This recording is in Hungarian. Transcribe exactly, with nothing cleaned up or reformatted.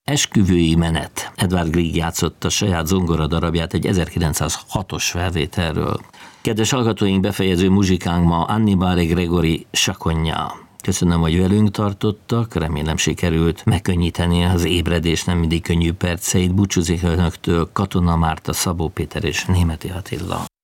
Esküvői menet. Edvard Grieg játszotta saját zongora darabját egy ezerkilencszázhatos felvételről. Kedves hallgatóink, befejező muzsikánk ma Annibale Gregori Chacognat. Köszönöm, hogy velünk tartottak, remélem sikerült megkönnyíteni az ébredés nem mindig könnyű perceit. Búcsúzik önöktől Katona Márta, Szabó Péter és Németi Attila.